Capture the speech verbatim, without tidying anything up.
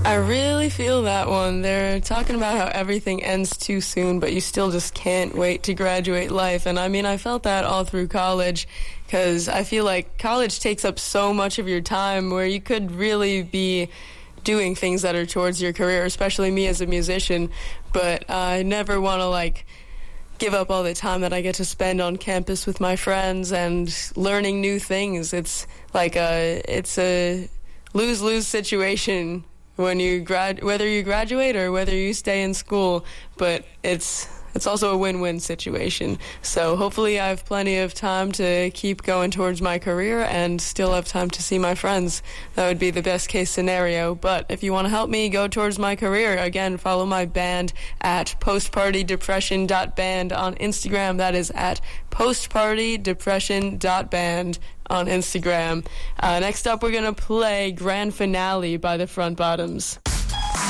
I really feel that one. They're talking about how everything ends too soon, but you still just can't wait to graduate life. And I mean, I felt that all through college, because I feel like college takes up so much of your time where you could really be doing things that are towards your career, especially me as a musician. But I never want to, like, give up all the time that I get to spend on campus with my friends and learning new things. It's like a, it's a lose-lose situation when you grad, whether you graduate or whether you stay in school, but it's it's also a win-win situation. So hopefully I have plenty of time to keep going towards my career and still have time to see my friends. That would be the best case scenario. But if you want to help me go towards my career, again, follow my band at postpartydepression dot band on Instagram. That is at postpartydepression dot band on Instagram. Uh, next up, we're going to play Grand Finale by the Front Bottoms.